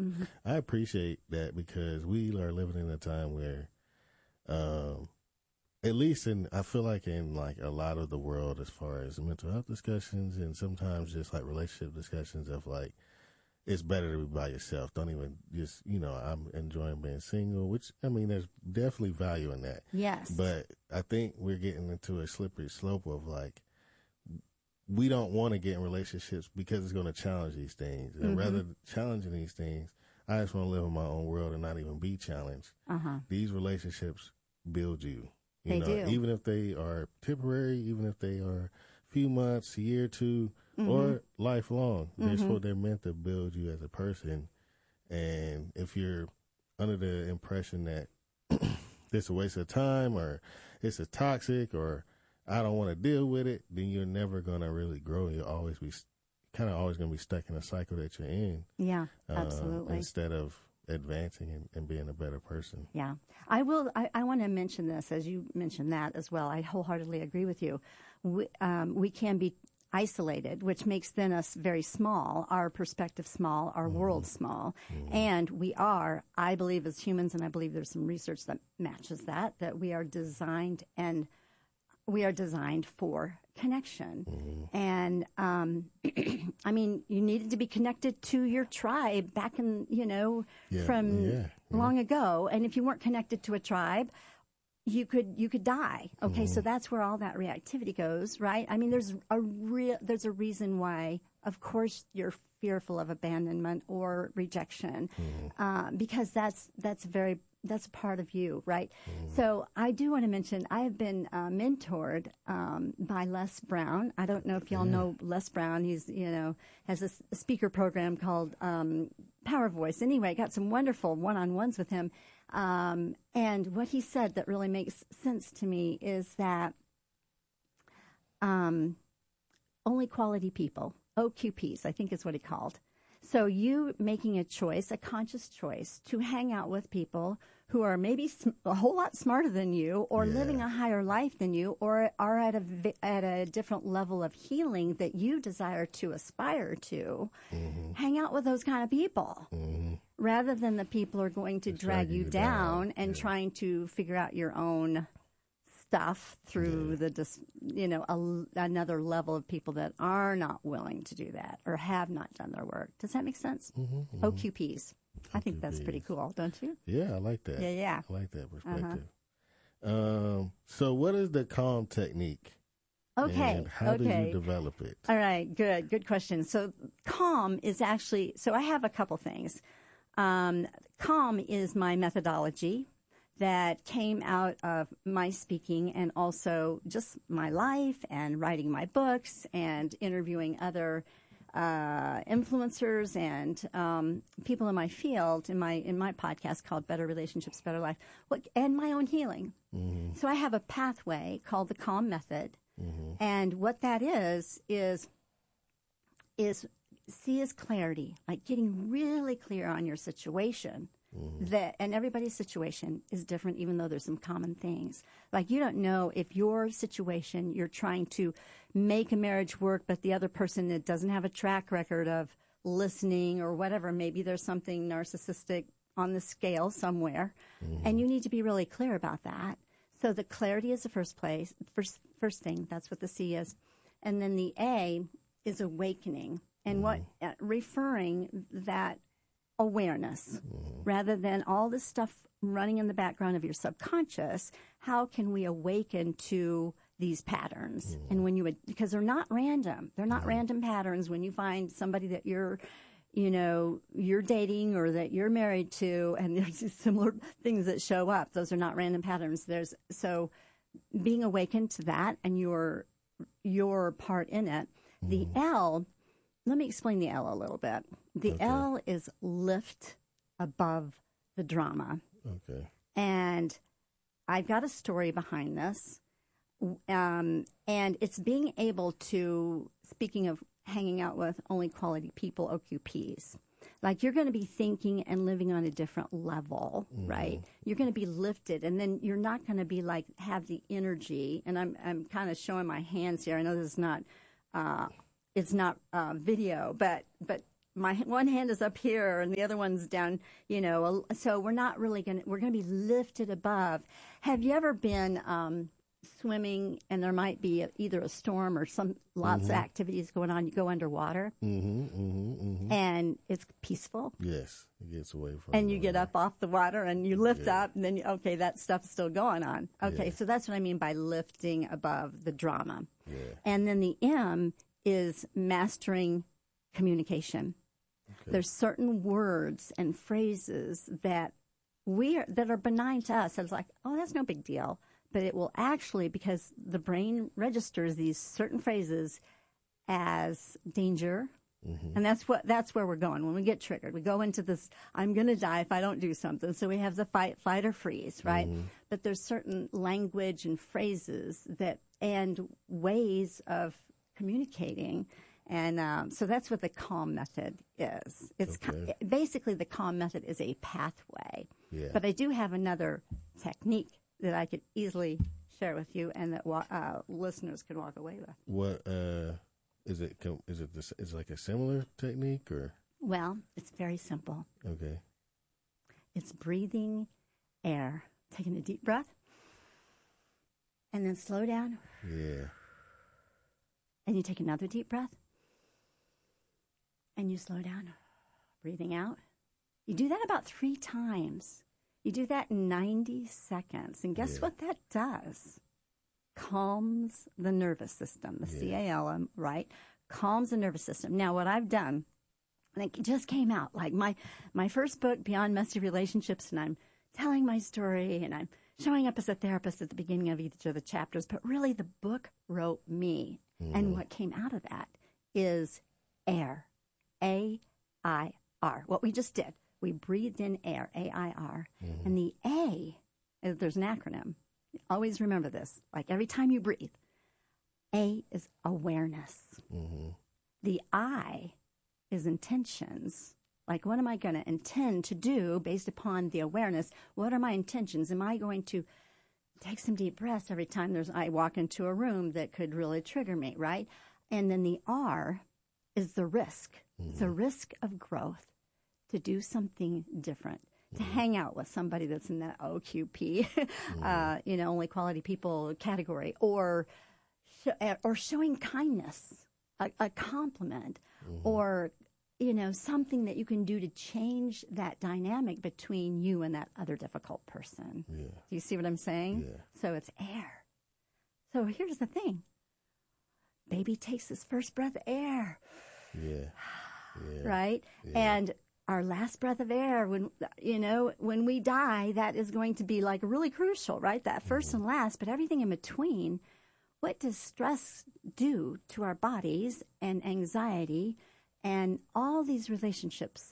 I appreciate that because we are living in a time where, at least I feel like in like a lot of the world, as far as mental health discussions and sometimes just like relationship discussions of like, it's better to be by yourself. Don't even just, I'm enjoying being single, which, I mean, there's definitely value in that. Yes. But I think we're getting into a slippery slope of like, we don't want to get in relationships because it's going to challenge these things. And rather than challenging these things, I just want to live in my own world and not even be challenged. These relationships build you. They do. Even if they are temporary, even if they are a few months, a year or two, or lifelong. They're meant to build you as a person. And if you're under the impression that it's a waste of time or it's a toxic or I don't want to deal with it, then you're never going to really grow. You'll always be always going to be stuck in a cycle that you're in. Yeah, absolutely. Instead of advancing and being a better person. Yeah. I want to mention this, as you mentioned that as well. I wholeheartedly agree with you. We can be isolated, which makes then us very small, our perspective small, our world small. And we are, I believe as humans, and I believe there's some research that matches that we are designed for connection. And, I mean, you needed to be connected to your tribe back in, long ago. And if you weren't connected to a tribe, you could die. Okay. So that's where all that reactivity goes, right? I mean, there's a reason why, of course, you're fearful of abandonment or rejection, because that's a part of you, right? So I do want to mention I have been mentored by Les Brown. I don't know if y'all know Les Brown. He's has a speaker program called Power Voice. Anyway, I got some wonderful one-on-ones with him. And what he said that really makes sense to me is that only quality people, OQPs, I think is what he called. So you making a choice, a conscious choice, to hang out with people who are maybe a whole lot smarter than you, or living a higher life than you, or are at a different level of healing that you desire to aspire to. Hang out with those kind of people, rather than the people who are going to drag you down and trying to figure out your own stuff through another level of people that are not willing to do that or have not done their work. Does that make sense? OQPs. I think that's pretty cool, don't you? Yeah, I like that. Yeah. I like that perspective. So what is the CALM technique? Okay. And how did you develop it? All right, good question. So CALM is actually, so I have a couple things. CALM is my methodology that came out of my speaking and also just my life and writing my books and interviewing other influencers and people in my field in my podcast called Better Relationships, Better Life, and my own healing. So I have a pathway called the CALM method, and what that is C is clarity, like getting really clear on your situation. And everybody's situation is different, even though there's some common things. Like you don't know if your situation, you're trying to make a marriage work, but the other person that doesn't have a track record of listening or whatever. Maybe there's something narcissistic on the scale somewhere, and you need to be really clear about that. So the clarity is the first thing. That's what the C is, and then the A is awakening, and what referring that awareness, rather than all this stuff running in the background of your subconscious. How can we awaken to these patterns? And because they're not random. They're not random patterns. When you find somebody that you're dating or that you're married to, and there's similar things that show up, those are not random patterns. So being awakened to that and your part in it. The L, let me explain the L a little bit. The L is lift above the drama. Okay. And I've got a story behind this. And it's being able to, speaking of hanging out with only quality people, OQPs, like you're going to be thinking and living on a different level, right? You're going to be lifted, and then you're not going to be like, have the energy. And I'm kind of showing my hands here. I know this is not, it's not video, but my one hand is up here and the other one's down, so we're not really we're going to be lifted above. Have you ever been swimming and there might be either a storm or lots of activities going on? You go underwater and it's peaceful. Yes, it gets away from. And you get up off the water and you lift up, and then that stuff's still going on. Okay, so that's what I mean by lifting above the drama. Yeah. And then the M is mastering communication. Okay. There's certain words and phrases that are benign to us. It's like, oh, that's no big deal. But it will actually, because the brain registers these certain phrases as danger. And that's where we're going. When we get triggered, we go into this, I'm going to die if I don't do something. So we have the fight, flight, or freeze, right? But there's certain language and phrases and ways of communicating. And so that's what the CALM method is. It's basically the CALM method is a pathway. Yeah. But I do have another technique that I could easily share with you and that listeners could walk away with. What is it? Is it like a similar technique or? Well, it's very simple. Okay. It's breathing air, taking a deep breath, and then slow down. Yeah. And you take another deep breath, and you slow down, breathing out. You do that about 3 times. You do that in 90 seconds. And guess what that does? Calms the nervous system, the CALM, right? Calms the nervous system. Now, what I've done, and it just came out, like my first book, Beyond Messy Relationships, and I'm telling my story, and I'm showing up as a therapist at the beginning of each of the chapters, but really the book wrote me. And what came out of that is AIR, A-I-R, what we just did. We breathed in air, A-I-R. And the A, there's an acronym. Always remember this. Like every time you breathe, A is awareness. The I is intentions. Like, what am I going to intend to do based upon the awareness? What are my intentions? Am I going to take some deep breaths every time I walk into a room that could really trigger me, right? And then the R is the risk. It's a risk of growth, to do something different, to hang out with somebody that's in that OQP, only quality people category, or showing kindness, a compliment, or, something that you can do to change that dynamic between you and that other difficult person. Yeah. Do you see what I'm saying? Yeah. So it's air. So here's the thing. Baby takes his first breath of air. Yeah. Right? Yeah. And our last breath of air, when we die, that is going to be like really crucial, right? That first and last, but everything in between. What does stress do to our bodies and anxiety and all these relationships?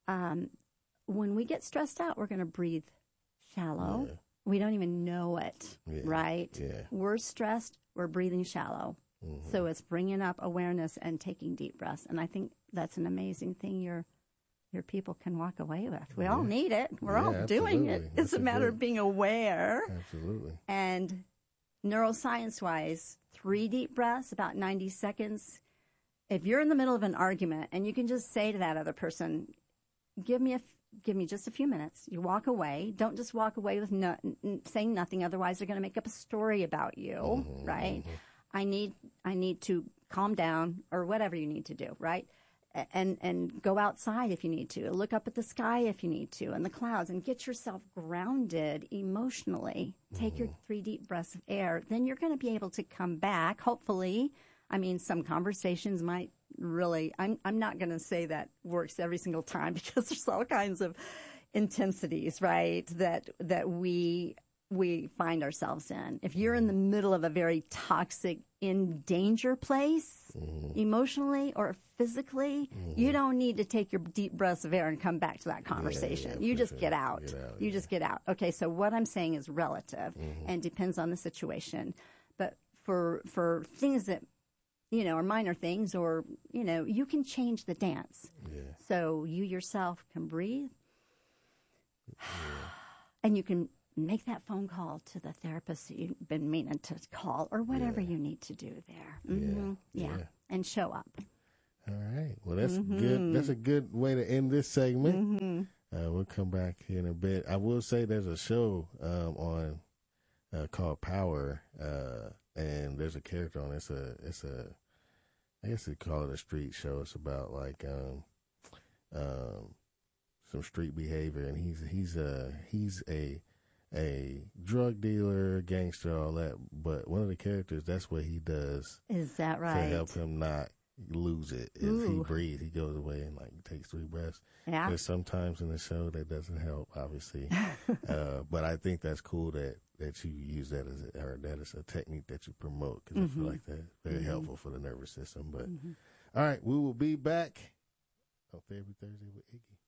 When we get stressed out, we're going to breathe shallow. Yeah. We don't even know it, right? Yeah. We're stressed, we're breathing shallow. So it's bringing up awareness and taking deep breaths. And I think that's an amazing thing your people can walk away with. We all need it. We're all doing it. It's a matter of being aware. Absolutely. And neuroscience-wise, 3 deep breaths, about 90 seconds. If you're in the middle of an argument and you can just say to that other person, give me just a few minutes. You walk away. Don't just walk away with saying nothing. Otherwise, they're going to make up a story about you, right? I need to calm down, or whatever you need to do, right? And go outside if you need to. Look up at the sky if you need to, and the clouds, and get yourself grounded emotionally. Take your 3 deep breaths of air. Then you're going to be able to come back, hopefully. I mean, some conversations might really, I'm not going to say that works every single time, because there's all kinds of intensities, right, that we find ourselves in. If you're in the middle of a very toxic, in danger place, emotionally or physically, you don't need to take your deep breaths of air and come back to that conversation. You just get out. You just get out. Okay, so what I'm saying is relative and depends on the situation. But for things that, are minor things, or, you can change the dance. Yeah. So you yourself can breathe, and you can make that phone call to the therapist that you've been meaning to call, or whatever you need to do there. Yeah. And show up. All right. Well, that's good. That's a good way to end this segment. We'll come back here in a bit. I will say there's a show on called Power, and there's a character on it. It's a I guess they call it a street show. It's about like some street behavior, and he's a drug dealer, gangster, all that. But one of the characters, that's what he does. Is that right? To help him not lose it. Is he breathes, he goes away and like takes 3 breaths. Yeah. There's sometimes in the show that doesn't help, obviously. But I think that's cool that you use that that is a technique that you promote, because I feel like that's very helpful for the nervous system. But all right, we will be back on Therapy Thursday with Iggy.